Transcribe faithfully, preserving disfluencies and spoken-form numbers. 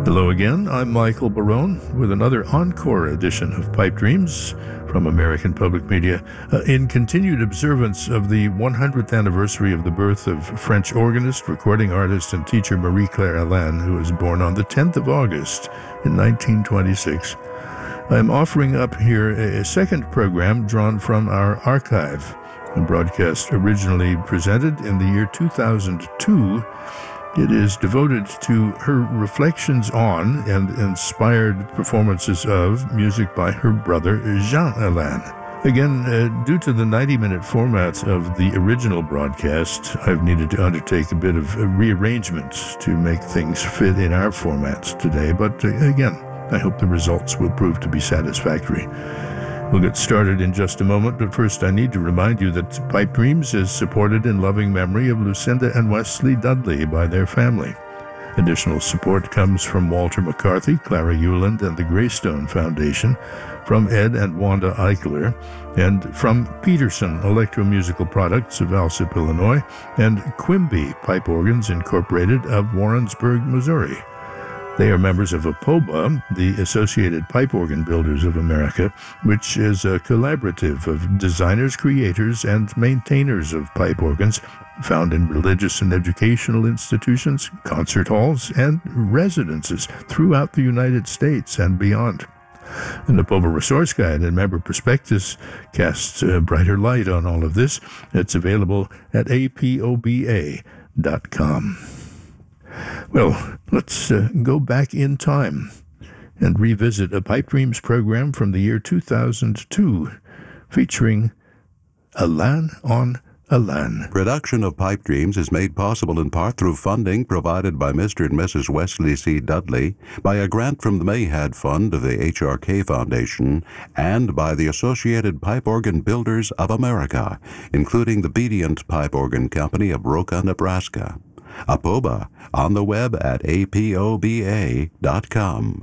Hello again, I'm Michael Barone with another encore edition of Pipe Dreams from American Public Media, uh, in continued observance of the one hundredth anniversary of the birth of French organist, recording artist, and teacher Marie-Claire Alain, who was born on the tenth of August in nineteen twenty-six. I'm offering up here a, a second program drawn from our archive, a broadcast originally presented in the year two thousand two. It is devoted to her reflections on and inspired performances of music by her brother Jean Alain. Again, uh, due to the ninety-minute format of the original broadcast, I've needed to undertake a bit of a rearrangement to make things fit in our formats today, but uh, again, I hope the results will prove to be satisfactory. We'll get started in just a moment, but first I need to remind you that Pipe Dreams is supported in loving memory of Lucinda and Wesley Dudley by their family. Additional support comes from Walter McCarthy, Clara Euland, and the Greystone Foundation, from Ed and Wanda Eichler, and from Peterson Electromusical Products of Alsip, Illinois, and Quimby Pipe Organs Incorporated of Warrensburg, Missouri. They are members of APOBA, the Associated Pipe Organ Builders of America, which is a collaborative of designers, creators, and maintainers of pipe organs found in religious and educational institutions, concert halls, and residences throughout the United States and beyond. An APOBA Resource Guide and Member Prospectus casts a brighter light on all of this. It's available at A P O B A dot com. Well, let's uh, go back in time and revisit a Pipe Dreams program from the year two thousand two, featuring Alain on Alain. Production of Pipe Dreams is made possible in part through funding provided by Mister and Missus Wesley C. Dudley, by a grant from the Mayhad Fund of the H R K Foundation, and by the Associated Pipe Organ Builders of America, including the Bedient Pipe Organ Company of Roca, Nebraska. APOBA, on the web at A P O B A dot com.